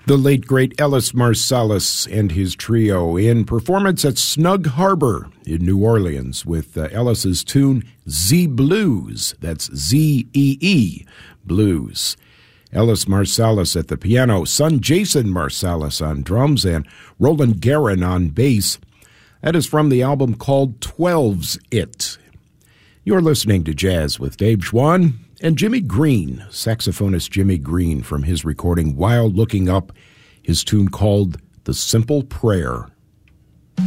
The late, great Ellis Marsalis and his trio in performance at Snug Harbor in New Orleans with Ellis's tune Z Blues. That's Z-E-E, Blues. Ellis Marsalis at the piano, son Jason Marsalis on drums, and Roland Guerin on bass. That is from the album called 12's It. You're listening to Jazz with Dave Schwann and Jimmy Green, saxophonist Jimmy Green from his recording While Looking Up, his tune called The Simple Prayer.